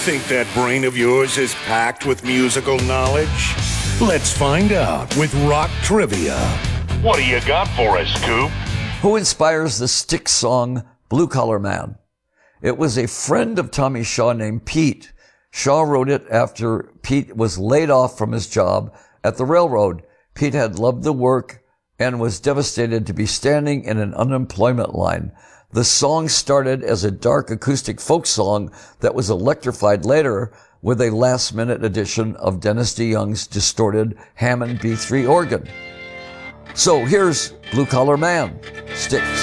think that brain of yours is packed with musical knowledge? Let's find out with Rock Trivia. What do you got for us, Coop? Who inspires the Styx song Blue Collar Man? It was a friend of Tommy Shaw named Pete. Shaw wrote it after Pete was laid off from his job at the railroad. Pete had loved the work and was devastated to be standing in an unemployment line. The song started as a dark acoustic folk song that was electrified later with a last-minute addition of Dennis DeYoung's distorted Hammond B3 organ. So here's Blue Collar Man, Styx.